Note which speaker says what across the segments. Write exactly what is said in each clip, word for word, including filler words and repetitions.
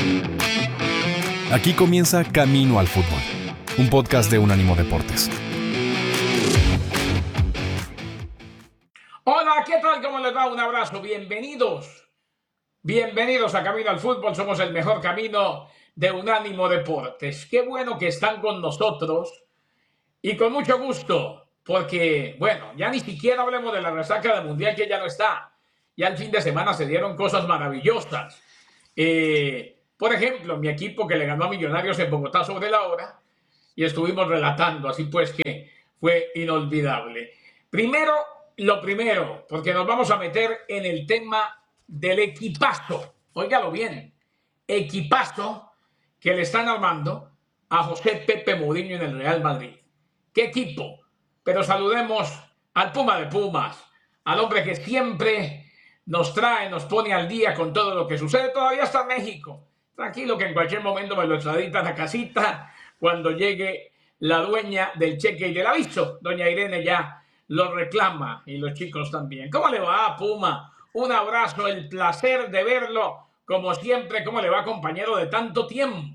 Speaker 1: Aquí comienza Camino al Fútbol, un podcast de Unánimo Deportes.
Speaker 2: Hola, ¿qué tal? ¿Cómo les va? Un abrazo. Bienvenidos. Bienvenidos a Camino al Fútbol. Somos el mejor camino de Unánimo Deportes. Qué bueno que están con nosotros y con mucho gusto, porque, bueno, ya ni siquiera hablemos de la resaca del Mundial que ya no está. Ya el fin de semana se dieron cosas maravillosas. Eh, por ejemplo, mi equipo que le ganó a Millonarios en Bogotá sobre la hora y estuvimos relatando, así pues que fue inolvidable. Primero, lo primero, porque nos vamos a meter en el tema del equipazo. Óigalo bien, equipazo que le están armando a José Pepe Mourinho en el Real Madrid. ¿Qué equipo? Pero saludemos al Puma de Pumas, al hombre que siempre nos trae, nos pone al día con todo lo que sucede. Todavía está en México. Tranquilo que en cualquier momento me lo extraditan a casita cuando llegue la dueña del cheque y del aviso. Doña Irene ya lo reclama y los chicos también. ¿Cómo le va, Puma? Un abrazo, el placer de verlo como siempre. ¿Cómo le va, compañero de tanto tiempo?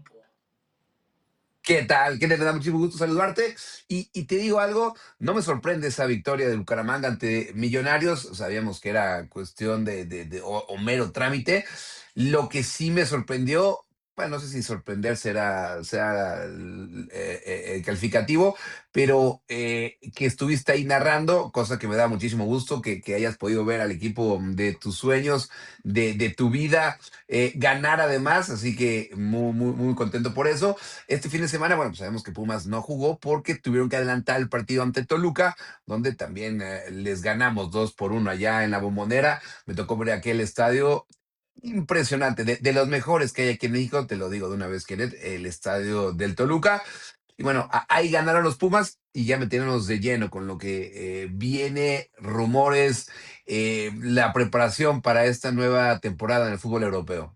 Speaker 3: ¿Qué tal? ¿Qué te da muchísimo gusto saludarte? Y, y te digo algo, no me sorprende esa victoria de Bucaramanga ante Millonarios. Sabíamos que era cuestión de, de, de o, o mero trámite. Lo que sí me sorprendió, bueno, no sé si sorprender será, será el, eh, eh, el calificativo, pero eh, que estuviste ahí narrando, cosa que me da muchísimo gusto, que, que hayas podido ver al equipo de tus sueños, de, de tu vida, eh, ganar además, así que muy, muy, muy contento por eso. Este fin de semana, bueno, pues sabemos que Pumas no jugó porque tuvieron que adelantar el partido ante Toluca, donde también eh, les ganamos dos por uno allá en la Bombonera. Me tocó ver aquel estadio impresionante, de, de los mejores que hay aquí en México, te lo digo de una vez, Kenneth, el estadio del Toluca. Y bueno, a- ahí ganaron los Pumas y ya metiéndonos de lleno con lo que eh, viene, rumores, eh, la preparación para esta nueva temporada en el fútbol europeo.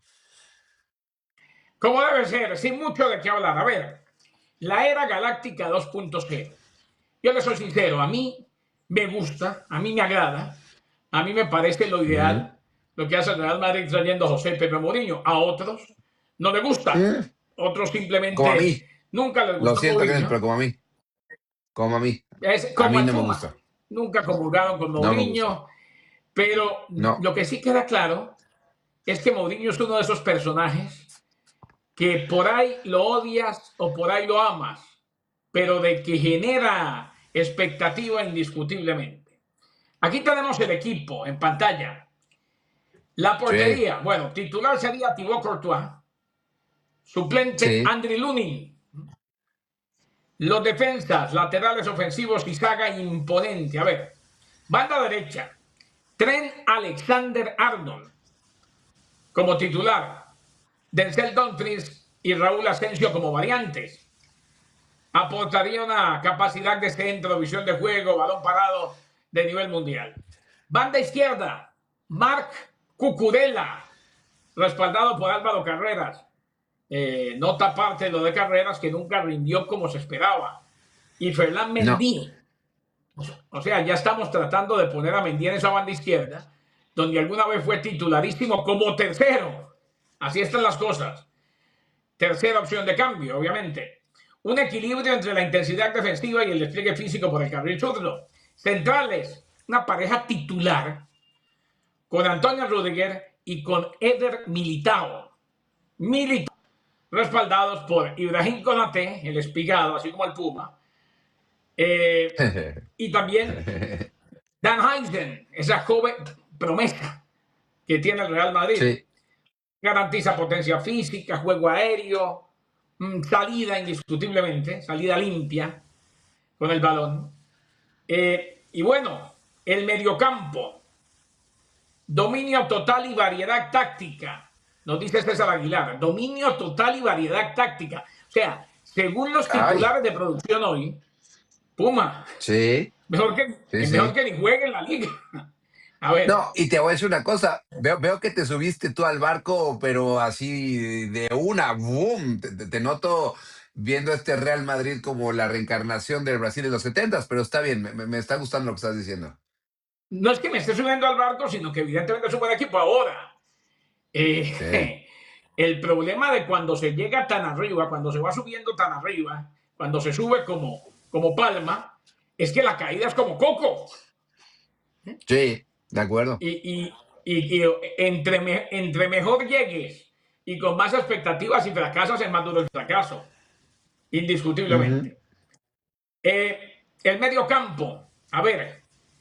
Speaker 2: Como debe ser, sin mucho de qué hablar. A ver, la era galáctica dos punto cero. Yo le soy sincero, a mí me gusta, a mí me agrada, a mí me parece lo
Speaker 3: Mm,
Speaker 2: ideal lo que hace el Real Madrid trayendo a José Pepe Mourinho. A otros no les gusta.
Speaker 3: mm,
Speaker 2: Otros
Speaker 3: Como a
Speaker 2: simplemente
Speaker 3: mí,
Speaker 2: nunca les
Speaker 3: lo
Speaker 2: gustó
Speaker 3: siento, Kenneth, pero
Speaker 2: Mourinho.
Speaker 3: como a mí, como a mí,
Speaker 2: Es
Speaker 3: a
Speaker 2: como
Speaker 3: mí
Speaker 2: el
Speaker 3: no me
Speaker 2: Puma.
Speaker 3: gusta,
Speaker 2: Nunca comulgaron con
Speaker 3: no me gusta.
Speaker 2: Mourinho. Pero
Speaker 3: No.
Speaker 2: lo que sí queda claro es que Mourinho es uno de esos personajes que por ahí lo odias o por ahí lo amas, pero de que genera expectativa indiscutiblemente. Aquí tenemos el equipo en pantalla. La
Speaker 3: Sí,
Speaker 2: portería, bueno, titular sería Thibaut Courtois, suplente
Speaker 3: sí.
Speaker 2: Andriy Lunin. Los defensas, laterales ofensivos y saga imponente. A ver, banda derecha, Trent Alexander-Arnold como titular, Denzel Dumfries y Raúl Asensio como variantes. Aportaría una capacidad de centro, visión de juego, balón parado de nivel mundial. Banda izquierda, Marc Cucurella, respaldado por Álvaro Carreras. Eh, nota aparte de lo de Carreras, que nunca rindió como se esperaba. Y Ferland
Speaker 3: No.
Speaker 2: Mendy. O sea, ya estamos tratando de poner a Mendy en esa banda izquierda, donde alguna vez fue titularísimo como tercero. Así están las cosas. Tercera opción de cambio, obviamente. Un equilibrio entre la intensidad defensiva y el despliegue físico por el carril zurdo. Centrales, una pareja titular con Antonio Rüdiger y con Eder Militao. Militao, respaldados por Ibrahim Konaté, el espigado, así como el Puma. Eh, y también Dan Heisen, esa joven promesa que tiene el Real Madrid.
Speaker 3: Sí.
Speaker 2: Garantiza potencia física, juego aéreo, salida indiscutiblemente, salida limpia con el balón. Eh, y bueno, el mediocampo, dominio total y variedad táctica, nos dice César Aguilar, dominio total y variedad táctica. O sea, según los
Speaker 3: Ay,
Speaker 2: titulares de producción hoy, Puma,
Speaker 3: sí,
Speaker 2: mejor que,
Speaker 3: sí,
Speaker 2: mejor
Speaker 3: sí.
Speaker 2: que ni juegue en la liga. A ver,
Speaker 3: No, y te voy a decir una cosa, veo, veo que te subiste tú al barco, pero así de una, boom, te, te- te noto viendo este Real Madrid como la reencarnación del Brasil de los setentas, pero está bien, me, me- me está gustando lo que estás diciendo.
Speaker 2: no es que me esté subiendo al barco, sino que evidentemente es un buen equipo ahora.
Speaker 3: Sí,
Speaker 2: Eh, El problema de cuando se llega tan arriba, cuando se va subiendo tan arriba, cuando se sube como, como palma, es que la caída es como coco.
Speaker 3: Sí, de acuerdo.
Speaker 2: Y, y, y, y entre, me, entre mejor llegues y con más expectativas y fracasas, es más duro el fracaso,
Speaker 3: Ujú.
Speaker 2: indiscutiblemente. Eh, el medio campo, a ver,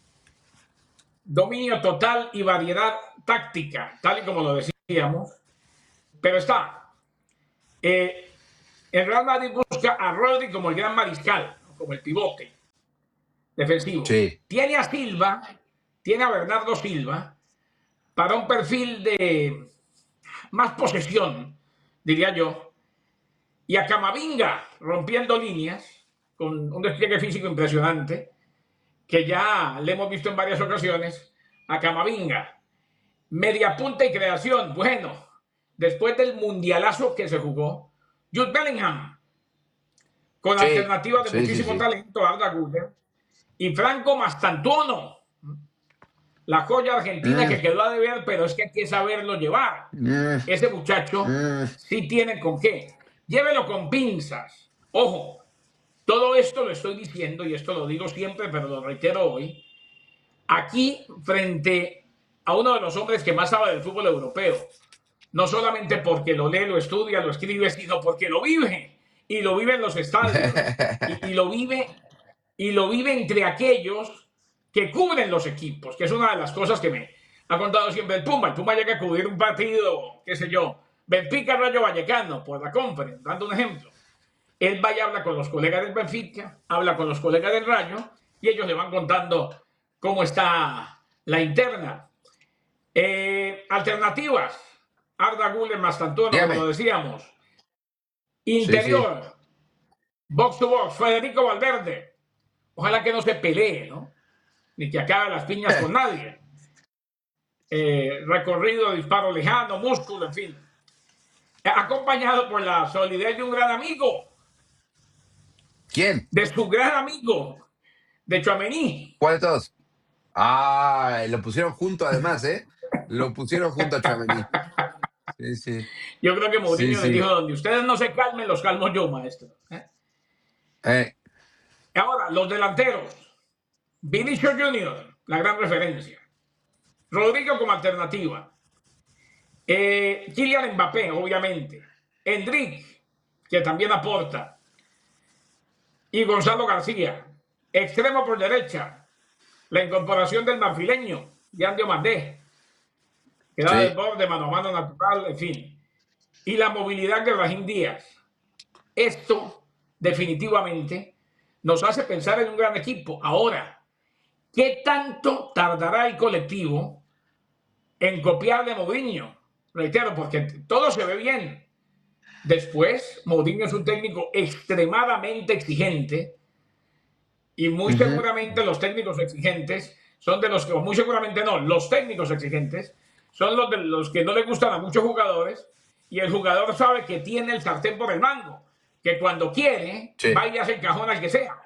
Speaker 2: dominio total y variedad táctica, tal y como lo decíamos, pero está. Eh, el Real Madrid busca a Rodri como el gran mariscal, como el pivote defensivo.
Speaker 3: Sí.
Speaker 2: Tiene a Silva, tiene a Bernardo Silva, para un perfil de más posesión, diría yo, y a Camavinga rompiendo líneas con un despliegue físico impresionante, que ya le hemos visto en varias ocasiones, a Camavinga. Media punta y creación, bueno, después del mundialazo que se jugó, Jude Bellingham, con
Speaker 3: Sí,
Speaker 2: alternativas de
Speaker 3: sí, sí,
Speaker 2: muchísimo
Speaker 3: sí.
Speaker 2: talento, Arda Güler, y Franco Mastantuono, la joya argentina
Speaker 3: Mm,
Speaker 2: que quedó a deber, pero es que hay que saberlo llevar.
Speaker 3: mm,
Speaker 2: Ese muchacho
Speaker 3: mm.
Speaker 2: sí tiene con qué. Llévelo con pinzas. Ojo, todo esto lo estoy diciendo y esto lo digo siempre, pero lo reitero hoy. Aquí, frente a uno de los hombres que más sabe del fútbol europeo, no solamente porque lo lee, lo estudia, lo escribe, sino porque lo vive y lo vive en los estadios y, y lo vive y lo vive entre aquellos que cubren los equipos, que es una de las cosas que me ha contado siempre el Puma. El Puma llega a cubrir un partido, qué sé yo, Benfica Rayo Vallecano por la conference, dando un ejemplo. Él va y habla con los colegas del Benfica, habla con los colegas del Rayo y ellos le van contando cómo está la interna. Eh, alternativas. Arda Güler más Tantuono, como lo
Speaker 3: Dígame.
Speaker 2: decíamos.
Speaker 3: Sí, sí.
Speaker 2: Interior. Box to box. Federico Valverde. Ojalá que no se pelee, ¿no? Ni que acabe las piñas con nadie. Eh, recorrido, disparo lejano, músculo, en fin. Acompañado por la solidez de un gran amigo,
Speaker 3: ¿Quién?
Speaker 2: de su gran amigo, de Tchouaméni.
Speaker 3: ¿Cuál de todos? Ah, lo pusieron junto además, ¿eh? Lo pusieron junto a Tchouaméni. Sí, sí.
Speaker 2: Yo creo que
Speaker 3: Sí,
Speaker 2: Mourinho les dijo,
Speaker 3: sí.
Speaker 2: donde ustedes no se calmen, los calmo yo, maestro. ¿Eh?
Speaker 3: Eh,
Speaker 2: Ahora, los delanteros. Vinicius Junior, la gran referencia. Rodrigo como alternativa. Eh, Kylian Mbappé, obviamente. Endrick, que también aporta. Y Gonzalo García. Extremo por derecha. La incorporación del marfileño, Yandio Mandé, que da del
Speaker 3: sí.
Speaker 2: borde, mano a mano natural, en fin. Y la movilidad de Brahim Díaz. Esto, definitivamente, nos hace pensar en un gran equipo. Ahora, ¿qué tanto tardará el colectivo en copiar de Mourinho? Reitero, porque todo se ve bien. Después, Mourinho es un técnico extremadamente exigente y muy
Speaker 3: Ujú.
Speaker 2: seguramente los técnicos exigentes son de los que, o muy seguramente no, los técnicos exigentes son los de los que no le gustan a muchos jugadores y el jugador sabe que tiene el sartén por el mango, que cuando quiere
Speaker 3: Sí.
Speaker 2: va y hace encajón al que sea.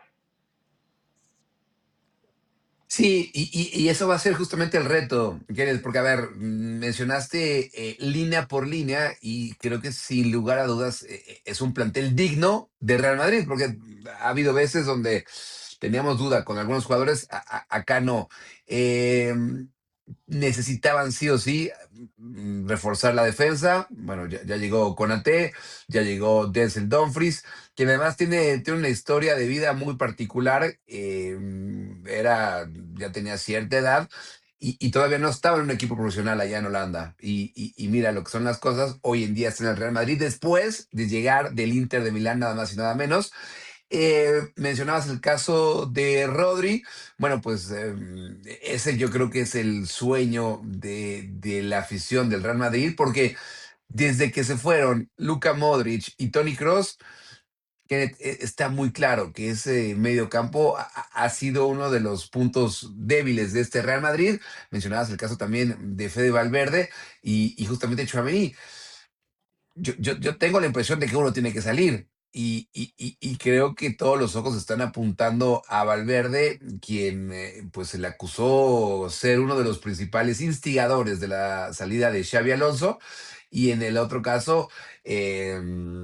Speaker 3: Sí, y, y- y eso va a ser justamente el reto, Kenneth, porque, a ver, mm, mencionaste eh, línea por línea y creo que sin lugar a dudas eh, eh, es un plantel digno de Real Madrid, porque ha habido veces donde teníamos duda con algunos jugadores, a- a- acá no. Eh, necesitaban sí o sí mm, reforzar la defensa. Bueno, ya, ya llegó Konaté, ya llegó Denzel Dumfries, quien además tiene, tiene una historia de vida muy particular. Eh, era, ya tenía cierta edad y, y todavía no estaba en un equipo profesional allá en Holanda. Y, y- y mira lo que son las cosas. Hoy en día está en el Real Madrid después de llegar del Inter de Milán, nada más y nada menos. Eh, mencionabas el caso de Rodri. Bueno, pues eh, ese yo creo que es el sueño de, de la afición del Real Madrid, porque desde que se fueron Luka Modric y Toni Kroos, que eh, está muy claro que ese medio campo ha, ha sido uno de los puntos débiles de este Real Madrid. Mencionabas el caso también de Fede Valverde y, y justamente Tchouaméni. Yo, yo, yo tengo la impresión de que uno tiene que salir. Y, y- y- y creo que todos los ojos están apuntando a Valverde, quien eh, pues se le acusó ser uno de los principales instigadores de la salida de Xavi Alonso. Y en el otro caso, eh,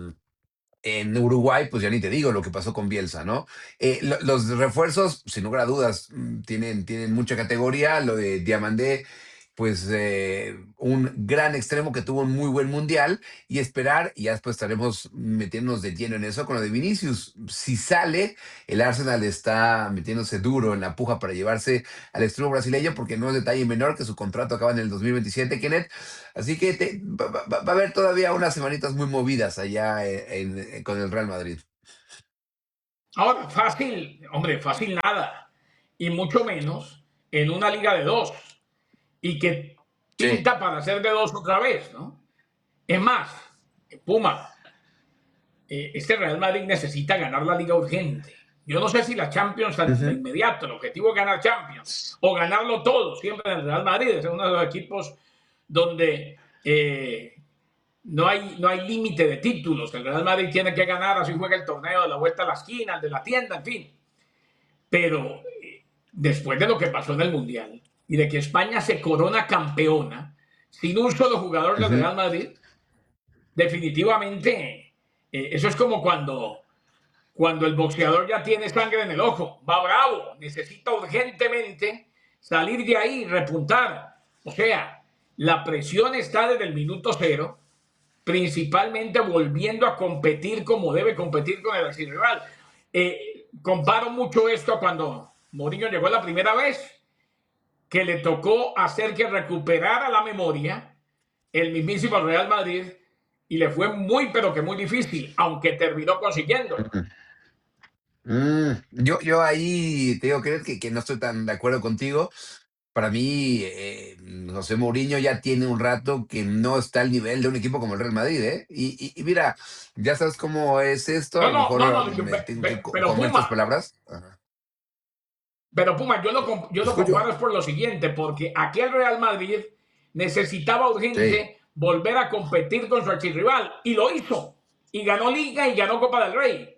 Speaker 3: en Uruguay, pues ya ni te digo lo que pasó con Bielsa, ¿no? Eh, lo- los refuerzos, sin lugar a dudas, mm, tienen, tienen mucha categoría. Lo de Diamandé, pues eh, un gran extremo que tuvo un muy buen mundial y esperar, y ya después estaremos metiéndonos de lleno en eso con lo de Vinicius. Si sale, el Arsenal está metiéndose duro en la puja para llevarse al extremo brasileño porque no es detalle menor que su contrato acaba en el dos mil veintisiete, Kenneth. Así que te- va, va- va a haber todavía unas semanitas muy movidas allá en- en- con el Real Madrid.
Speaker 2: Ahora, fácil, hombre, fácil nada. Y mucho menos en una liga de dos. Y que
Speaker 3: Sí.
Speaker 2: pinta para ser de dos otra vez, ¿no? Es más, Puma, eh, este Real Madrid necesita ganar la liga urgente. Yo no sé si la Champions de
Speaker 3: Ujú.
Speaker 2: inmediato, el objetivo es ganar Champions o ganarlo todo, siempre en el Real Madrid, es uno de los equipos donde eh, no hay, no hay límite de títulos. El Real Madrid tiene que ganar, así juega el torneo de la vuelta a la esquina, el de la tienda, en fin. Pero eh, después de lo que pasó en el Mundial y de que España se corona campeona sin un solo jugador del
Speaker 3: Ujú.
Speaker 2: Real Madrid, definitivamente eh, eso es como cuando, cuando el boxeador ya tiene sangre en el ojo, va bravo, necesita urgentemente salir de ahí, repuntar. O sea, la presión está desde el minuto cero, principalmente volviendo a competir como debe competir con el archirrival. Eh, comparo mucho esto a cuando Mourinho llegó la primera vez, que le tocó hacer que recuperara la memoria el mismísimo Real Madrid y le fue muy, pero que muy difícil, aunque terminó consiguiéndolo.
Speaker 3: Ujú. Mm, yo, yo ahí te digo que, que, que no estoy tan de acuerdo contigo. Para mí, eh, José Mourinho ya tiene un rato que no está al nivel de un equipo como el Real Madrid, ¿eh? Y, y- y mira, ya sabes cómo es esto, a
Speaker 2: No,
Speaker 3: lo
Speaker 2: no,
Speaker 3: mejor
Speaker 2: no,
Speaker 3: ah,
Speaker 2: no,
Speaker 3: me tengo que co-
Speaker 2: pero
Speaker 3: comer tus
Speaker 2: Puma,
Speaker 3: palabras. Ajá.
Speaker 2: pero Puma, yo lo, yo
Speaker 3: Te
Speaker 2: lo
Speaker 3: escucho.
Speaker 2: comparo es por lo siguiente, porque aquel Real Madrid necesitaba
Speaker 3: Sí.
Speaker 2: urgente volver a competir con su archirrival y lo hizo. Y ganó Liga y ganó Copa del Rey.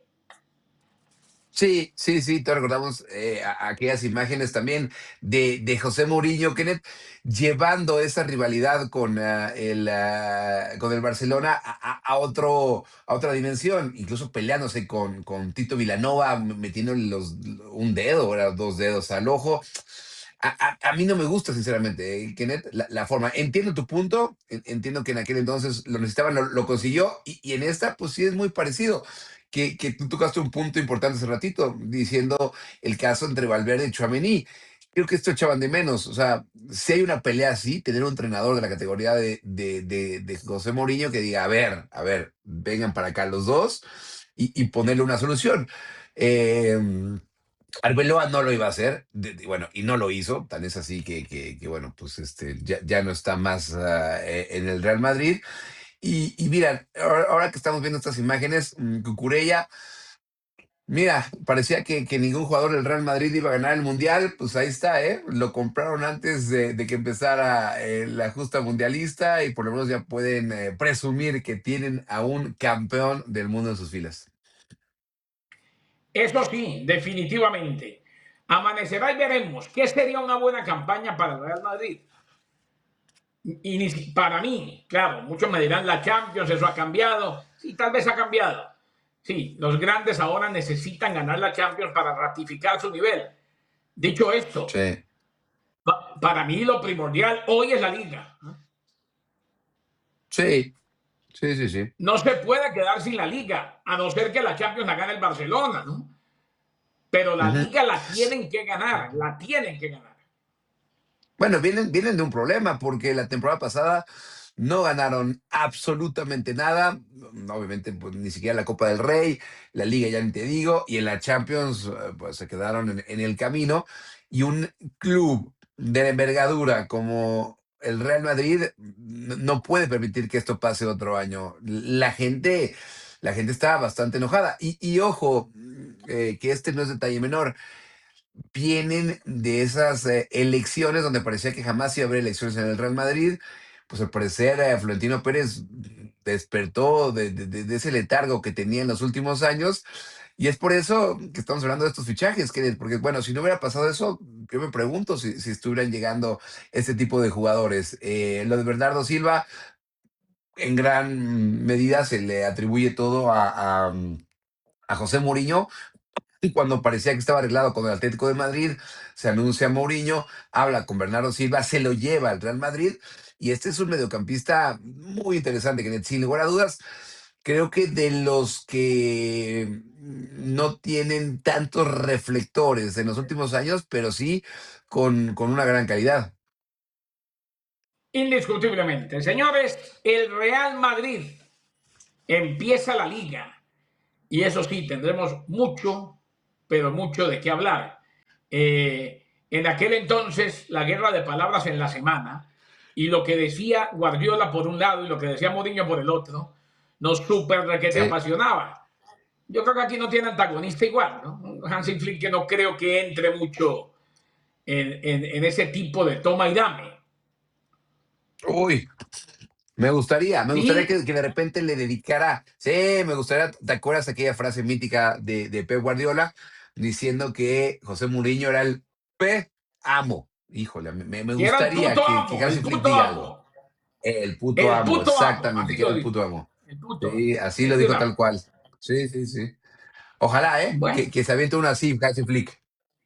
Speaker 3: Sí, sí, sí, te recordamos eh, a- aquellas imágenes también de, de José Mourinho, Kenneth, llevando esa rivalidad con, ah, el, ah, con el Barcelona a, a- a otro, a otra dimensión, incluso peleándose con, con Tito Vilanova, m- metiéndole los, un dedo, ¿verdad? Dos dedos al ojo. A, a- a mí no me gusta, sinceramente, eh, Kenneth, la, la forma. Entiendo tu punto, en- entiendo que en aquel entonces lo necesitaban, lo, lo consiguió, y, y en esta, pues sí es muy parecido que, que tú tocaste un punto importante hace ratito, diciendo el caso entre Valverde y Tchouaméni. Creo que esto echaban de menos. O sea, si hay una pelea así, tener un entrenador de la categoría de, de, de, de José Mourinho que diga, a ver, a ver, vengan para acá los dos y, y ponerle una solución. Eh, Arbeloa no lo iba a hacer, de- de- bueno, y no lo hizo, tan es así que, que, que, bueno, pues este, ya, ya no está más ah, eh, en el Real Madrid. Y, y mira, ahora, ahora que estamos viendo estas imágenes, mm, Cucurella, mira, parecía que, que ningún jugador del Real Madrid iba a ganar el Mundial, pues ahí está, ¿eh? Lo compraron antes de, de que empezara eh, la justa mundialista y por lo menos ya pueden eh, presumir que tienen a un campeón del mundo en sus filas.
Speaker 2: Eso sí, definitivamente. Amanecerá y veremos qué sería una buena campaña para el Real Madrid. Y ni si- para mí, claro, muchos me dirán la Champions, eso ha cambiado. Sí, tal vez ha cambiado. Sí, los grandes ahora necesitan ganar la Champions para ratificar su nivel. Dicho esto,
Speaker 3: Sí,
Speaker 2: pa- para mí lo primordial hoy es la liga.
Speaker 3: sí, sí, sí, sí.
Speaker 2: No se puede quedar sin la liga, a no ser que la Champions la gane el Barcelona, ¿no? Pero la
Speaker 3: Ujú.
Speaker 2: liga la tienen que ganar, la tienen que ganar.
Speaker 3: Bueno, vienen, vienen de un problema porque la temporada pasada no ganaron absolutamente nada. mm, Obviamente, pues ni siquiera la Copa del Rey, la Liga ya ni te digo, y en la Champions, eh, pues se quedaron en, en el camino. Y un club de la envergadura como el Real Madrid n- no puede permitir que esto pase otro año. La gente, la gente está bastante enojada. Y, y ojo, mm, eh, que este no es detalle menor, vienen de esas eh, elecciones donde parecía que jamás iba a haber elecciones en el Real Madrid. Pues al parecer eh, Florentino Pérez despertó de, de- de- de ese letargo que tenía en los últimos años y es por eso que estamos hablando de estos fichajes, Kenneth, porque bueno, si no hubiera pasado eso, yo me pregunto si, si estuvieran llegando este tipo de jugadores. Eh, lo de Bernardo Silva, en gran medida se le atribuye todo a, a, a José Mourinho. Y cuando parecía que estaba arreglado con el Atlético de Madrid, se anuncia Mourinho, habla con Bernardo Silva, se lo lleva al Real Madrid. Y este es un mediocampista muy interesante, que sin lugar a dudas, creo que de los que no tienen tantos reflectores en los últimos años, pero sí con, con una gran calidad.
Speaker 2: Indiscutiblemente. Señores, el Real Madrid empieza la liga y eso sí, tendremos mucho, pero mucho de qué hablar. Eh, en aquel entonces, la guerra de palabras en la semana y lo que decía Guardiola por un lado y lo que decía Mourinho por el otro, nos súper requete
Speaker 3: Sí.
Speaker 2: apasionaba. Yo creo que aquí no tiene antagonista igual, ¿no? Hansi Flick que no creo que entre mucho en, en, en ese tipo de toma y dame.
Speaker 3: Uy, me gustaría, me gustaría
Speaker 2: Sí,
Speaker 3: que, que de repente le dedicara, sí, me gustaría, ¿te acuerdas aquella frase mítica de, de Pep Guardiola diciendo que José Mourinho era el P amo? Híjole, me, me
Speaker 2: y era el
Speaker 3: gustaría
Speaker 2: puto
Speaker 3: que, que
Speaker 2: amo, el
Speaker 3: Hansi Flick
Speaker 2: puto
Speaker 3: diga algo.
Speaker 2: amo,
Speaker 3: El puto
Speaker 2: el
Speaker 3: amo,
Speaker 2: puto amo,
Speaker 3: exactamente,
Speaker 2: así
Speaker 3: que era
Speaker 2: lo
Speaker 3: el puto
Speaker 2: dijo,
Speaker 3: amo.
Speaker 2: el puto,
Speaker 3: Sí, así lo
Speaker 2: es de
Speaker 3: dijo
Speaker 2: una.
Speaker 3: tal cual. Sí, sí, sí. Ojalá, ¿eh?
Speaker 2: Bueno,
Speaker 3: Que, que se aviente una así, Hansi Flick.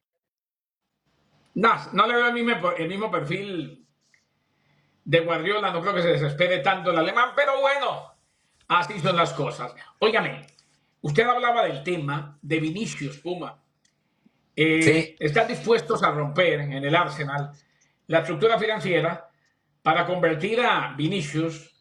Speaker 2: no, no le veo el mismo, el mismo perfil de Guardiola, no creo que se desespere tanto el alemán, pero bueno, así son las cosas. Óigame, usted hablaba del tema de Vinicius Puma.
Speaker 3: Sí,
Speaker 2: Eh, ¿Están dispuestos a romper en el Arsenal la estructura financiera para convertir a Vinicius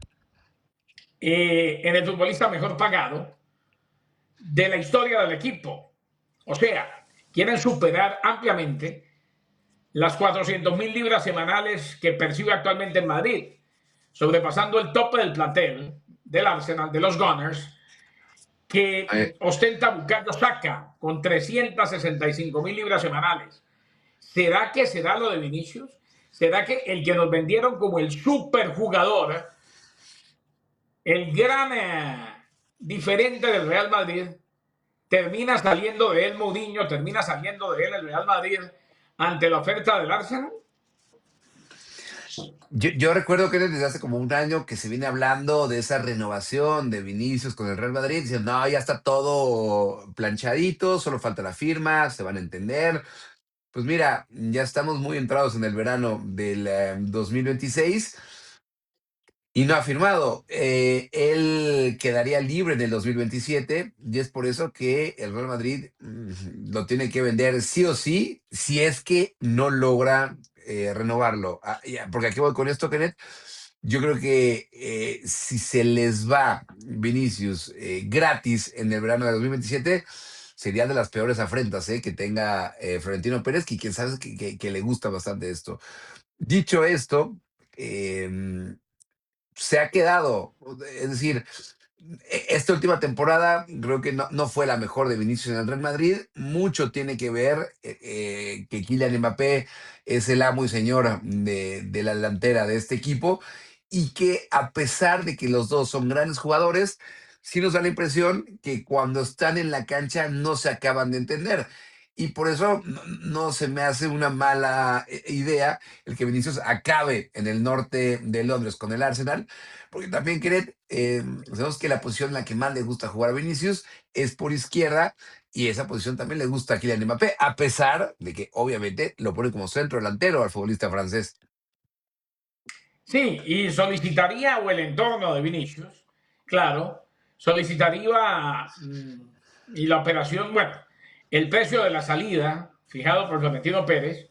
Speaker 2: eh, en el futbolista mejor pagado de la historia del equipo? O sea, quieren superar ampliamente las cuatrocientas mil libras semanales que percibe actualmente en Madrid, sobrepasando el tope del plantel del Arsenal, de los Gunners, que
Speaker 3: eh,
Speaker 2: ostenta Bukayo Saka con trescientas sesenta y cinco mil libras semanales. ¿Será que será lo de Vinicius? ¿Será que el que nos vendieron como el superjugador, el gran eh, diferente del Real Madrid, termina saliendo de él Mourinho, termina saliendo de él el Real Madrid ante la oferta del Arsenal?
Speaker 3: yo, yo recuerdo que desde hace como un año que se viene hablando de esa renovación de Vinicius con el Real Madrid, diciendo, no, ya está todo planchadito, solo falta la firma, se van a entender. Pues mira, ya estamos muy entrados en el verano del eh, dos mil veintiséis y no ha firmado. Eh, él quedaría libre en el dos mil veintisiete y es por eso que el Real Madrid mm, lo tiene que vender sí o sí, si es que no logra eh, renovarlo. Ah, ya, porque aquí voy con esto, Kenneth. Yo creo que eh, si se les va Vinicius eh, gratis en el verano de dos mil veintisiete, sería de las peores afrentas eh, que tenga eh, Florentino Pérez, que quien sabe que, que- que le gusta bastante esto. Dicho esto, em, se ha quedado. Es decir, e- esta última temporada creo que no, no fue la mejor de Vinicius en el Real Madrid. Mucho tiene que ver eh, eh, que Kylian Mbappé es el amo y señor de, de la delantera de este equipo y que a pesar de que los dos son grandes jugadores, sí nos da la impresión que cuando están en la cancha no se acaban de entender. Y por eso no, no se me hace una mala eh, idea el que Vinicius acabe en el norte de Londres con el Arsenal, porque también, Kenneth, eh, sabemos que la posición en la que más le gusta jugar a Vinicius es por izquierda y esa posición también le gusta a Kylian Mbappé, a pesar de que obviamente lo pone como centro delantero al futbolista francés.
Speaker 2: Sí, y solicitaría, o el entorno de Vinicius, claro, solicitaría mm, y la operación, bueno, el precio de la salida fijado por Florentino Pérez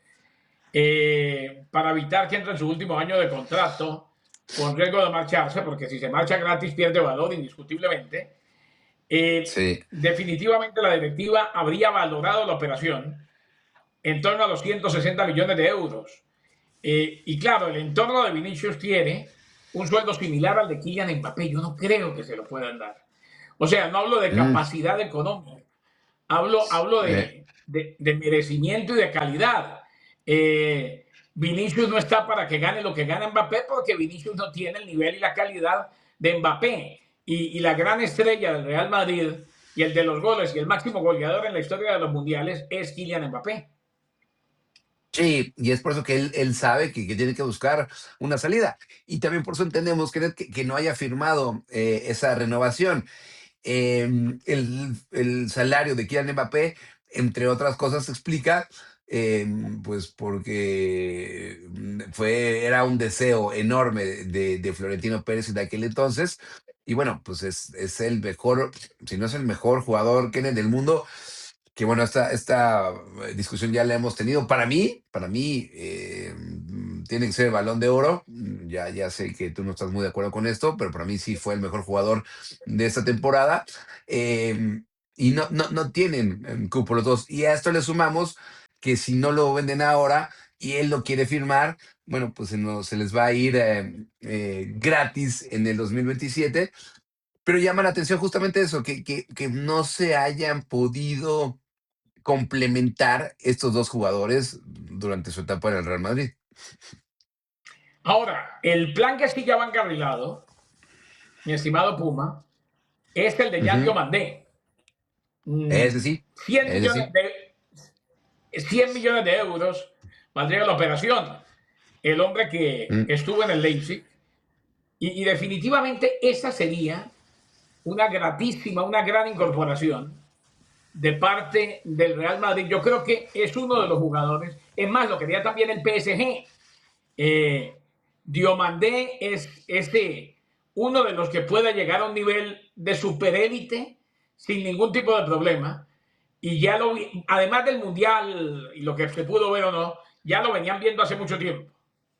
Speaker 2: eh, para evitar que entre en su último año de contrato con riesgo de marcharse, porque si se marcha gratis pierde valor indiscutiblemente. Eh,
Speaker 3: Sí.
Speaker 2: definitivamente la directiva habría valorado la operación en torno a los ciento sesenta millones de euros. Eh, y claro, el entorno de Vinicius tiene un sueldo similar al de Kylian Mbappé. Yo no creo que se lo puedan dar. O sea, no hablo de
Speaker 3: Mm,
Speaker 2: capacidad económica, hablo, hablo
Speaker 3: eh,
Speaker 2: de, de, de merecimiento y de calidad. Eh, Vinicius no está para que gane lo que gana Mbappé porque Vinicius no tiene el nivel y la calidad de Mbappé. Y, y la gran estrella del Real Madrid y el de los goles y el máximo goleador en la historia de los mundiales es Kylian Mbappé.
Speaker 3: Sí, y es por eso que él, él sabe que, que tiene que buscar una salida. Y también por eso entendemos que, que, que no haya firmado eh, esa renovación. Eh, el, el salario de Kylian Mbappé, entre otras cosas, se explica, eh, pues porque mm, fue, era un deseo enorme de, de Florentino Pérez de aquel entonces. Y bueno, pues es, es el mejor, si no es el mejor jugador Kenneth del mundo, que bueno, esta, esta eh, discusión ya la hemos tenido. Para mí, para mí, eh, mm, tiene que ser el Balón de Oro. Mm, Ya, ya sé que tú no estás muy de acuerdo con esto, pero para mí sí fue el mejor jugador de esta temporada. Eh, y no, no, no tienen eh, cupo los dos. Y a esto le sumamos que si no lo venden ahora y él lo quiere firmar, bueno, pues se, nos- se les va a ir eh, eh, gratis en el dos mil veintisiete. Pero llama la atención justamente eso, que, que, que no se hayan podido complementar estos dos jugadores durante su etapa en el Real Madrid.
Speaker 2: Ahora, el plan que sí ya va encarrilado, mi estimado Puma, es el de Yan
Speaker 3: Ujú.
Speaker 2: Diomandé. Mm,
Speaker 3: Ese sí,
Speaker 2: cien
Speaker 3: ese
Speaker 2: millones
Speaker 3: sí.
Speaker 2: de, cien millones de euros valdría la operación. El hombre que,
Speaker 3: Mm,
Speaker 2: que estuvo en el Leipzig. Y, y definitivamente esa sería una gratísima, una gran incorporación de parte del Real Madrid. Yo creo que es uno de los jugadores. Es más, lo quería también el P S G. Eh, Diomandé es ese uno de los que pueda llegar a un nivel de superélite sin ningún tipo de problema. Y ya lo vi, además del Mundial y lo que se pudo ver o no, ya lo venían viendo hace mucho tiempo.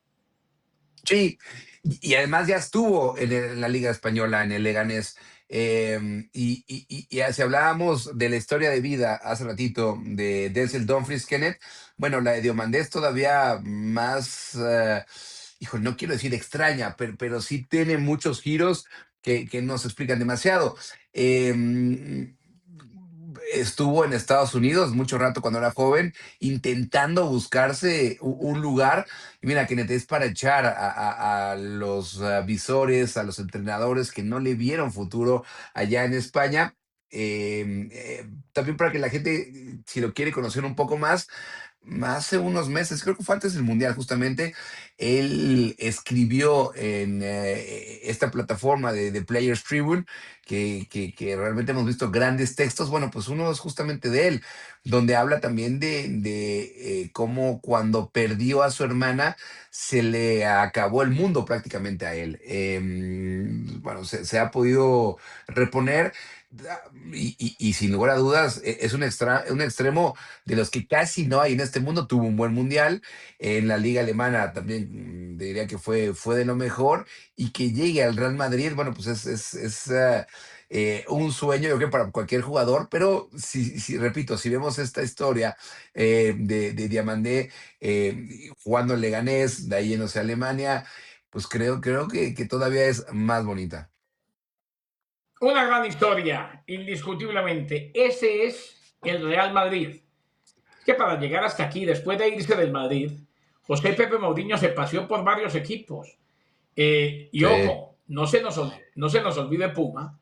Speaker 3: sí, y y además ya estuvo en, el- en la Liga Española, en el Leganés. Eh, y, y, y- y si hablábamos de la historia de vida hace ratito de Denzel Dumfries Kenneth, bueno, la de Diomandé es todavía más, eh, hijo, no quiero decir extraña, pero, pero sí tiene muchos giros que, que no se explican demasiado. Eh, Estuvo en Estados Unidos mucho rato cuando era joven, intentando buscarse u- un lugar. Y mira, que es para echar a, a- a los ah, visores, a los entrenadores que no le vieron futuro allá en España. Eh, eh, también para que la gente, si lo quiere conocer un poco más, hace unos meses, creo que fue antes del Mundial justamente, él escribió en eh, esta plataforma de, de Players Tribune, que, que- que realmente hemos visto grandes textos. Bueno, pues uno es justamente de él, donde habla también de, de, eh, cómo cuando perdió a su hermana se le acabó el mundo prácticamente a él. Em, bueno, se, se ha podido reponer. da- Y, y- y sin lugar a dudas, e- es un, extra, un extremo de los que casi no hay en este mundo. Tuvo un buen mundial en la liga alemana, también mm, diría que fue, fue de lo mejor, y que llegue al Real Madrid, bueno, pues es, es, es, ah, eh, un sueño, yo creo, para cualquier jugador. Pero si, si repito, si vemos esta historia eh, de, de Diamandé eh, jugando en Leganés, de ahí yéndose a Alemania, pues creo, creo que, que todavía es más bonita.
Speaker 2: Una gran historia, indiscutiblemente. Ese es el Real Madrid. Es que para llegar hasta aquí, después de irse del Madrid, José Pepe Mourinho se paseó por varios equipos. Eh, y
Speaker 3: Sí.
Speaker 2: ojo, no se, nos, no se nos olvide, Puma,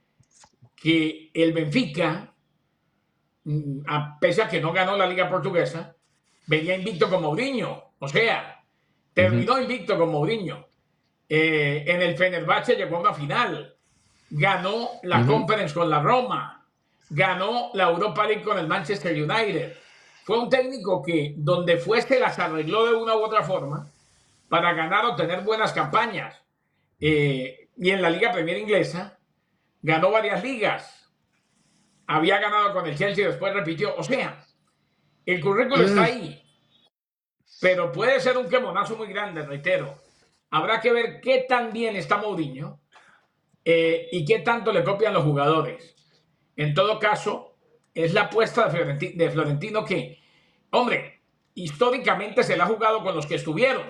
Speaker 2: que el Benfica, mm, a pese a que no ganó la Liga Portuguesa, venía invicto con Mourinho. O sea,
Speaker 3: Ujú,
Speaker 2: terminó invicto con Mourinho. Eh, en el Fenerbahce llegó a una final. Ganó la
Speaker 3: ujú,
Speaker 2: Conference con la Roma. Ganó la Europa League con el Manchester United. Fue un técnico que donde fuese las arregló de una u otra forma para ganar o tener buenas campañas. Eh, y en la Liga Premier Inglesa ganó varias ligas. Había ganado con el Chelsea, después repitió. O sea, el currículo está
Speaker 3: mm,
Speaker 2: ahí, pero puede ser un quemonazo muy grande, reitero. Habrá que ver qué tan bien está Mourinho eh, y qué tanto le copian los jugadores. En todo caso, es la apuesta de Florentino, de Florentino que, hombre, históricamente se la ha jugado con los que estuvieron.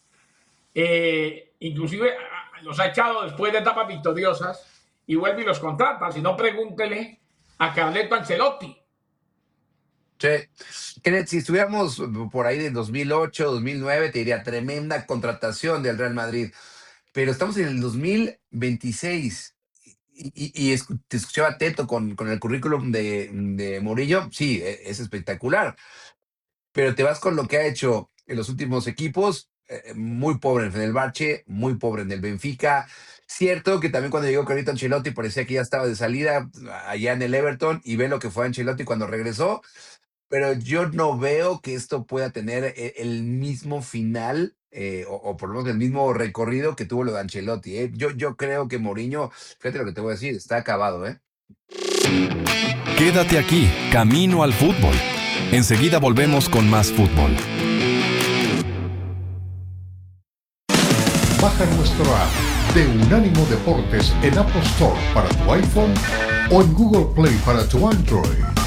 Speaker 2: Eh, inclusive los ha echado después de etapas victoriosas y vuelve y los contrata. Si no, pregúntele a Carleto Ancelotti.
Speaker 3: sí. Kenneth, si estuviéramos por ahí de dos mil ocho, dos mil nueve, te diría tremenda contratación del Real Madrid. Pero estamos en el dos mil veintiséis y, y- y escu- te escuchaba atento con, con el currículum de, de Murillo. Sí, e- es espectacular. pero te vas con lo que ha hecho en los últimos equipos, eh, muy pobre en el Fenerbahce, muy pobre en el Benfica. Cierto que también cuando llegó Carlito Ancelotti parecía que ya estaba de salida allá en el Everton y ve lo que fue Ancelotti cuando regresó, pero yo no veo que esto pueda tener e- el mismo final, eh, o, o por lo menos el mismo recorrido que tuvo lo de Ancelotti. eh. Yo, yo creo que Mourinho, fíjate lo que te voy a decir, está acabado, ¿eh?
Speaker 1: Quédate aquí, Camino al Fútbol. Enseguida volvemos con más fútbol.
Speaker 4: Baja nuestro app de Unánimo Deportes en Apple Store para tu iPhone o en Google Play para tu Android.